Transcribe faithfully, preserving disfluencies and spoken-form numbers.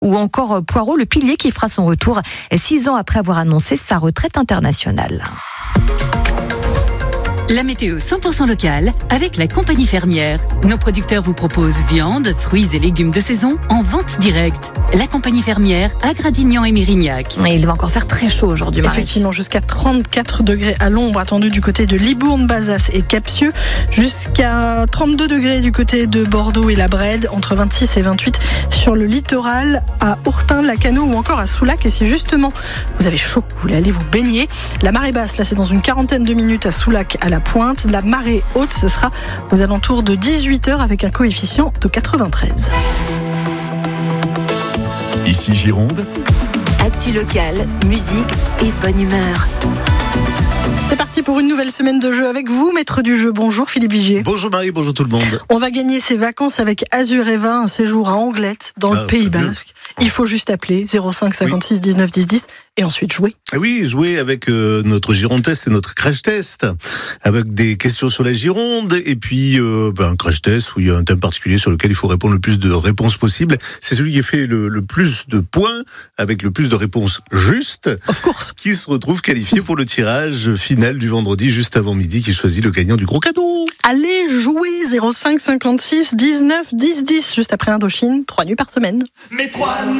ou encore Poirot, le pilier qui fera son retour six ans après avoir annoncé sa retraite internationale. La météo cent pour cent locale avec la compagnie fermière. Nos producteurs vous proposent viande, fruits et légumes de saison en vente directe. La compagnie fermière à Gradignan et Mérignac. Et il va encore faire très chaud aujourd'hui, Marie. Effectivement, jusqu'à trente-quatre degrés à l'ombre attendu du côté de Libourne, Bazas et Capsieux, jusqu'à trente-deux degrés du côté de Bordeaux et la Brède, entre vingt-six et vingt-huit sur le littoral, à Ourtin, Lacanau ou encore à Soulac. Et si justement vous avez chaud, vous voulez aller vous baigner, la marée basse, là c'est dans une quarantaine de minutes à Soulac à la Pointe. La marée haute, ce sera aux alentours de dix-huit heures avec un coefficient de quatre-vingt-treize. Ici Gironde. Actu locale, musique et bonne humeur. C'est parti pour une nouvelle semaine de jeu avec vous, maître du jeu. Bonjour Philippe Vigier. Bonjour Marie, bonjour tout le monde. On va gagner ses vacances avec Azureva, un séjour à Anglette, dans ah, le Pays fabuleux. Basque. Il faut juste appeler zéro cinq cinquante-six dix-neuf dix dix et ensuite jouer. Ah oui, jouer avec euh, notre Gironde Test et notre Crash Test, avec des questions sur la Gironde, et puis euh, ben, un Crash Test où il y a un thème particulier sur lequel il faut répondre le plus de réponses possible. C'est celui qui a fait le, le plus de points, avec le plus de réponses justes, Of course. qui se retrouve qualifié pour le tirage final du vendredi, juste avant midi, qui choisit le gagnant du gros cadeau. Allez jouer zéro cinq cinquante-six dix-neuf dix dix, juste après Indochine, trois nuits par semaine. Mais toi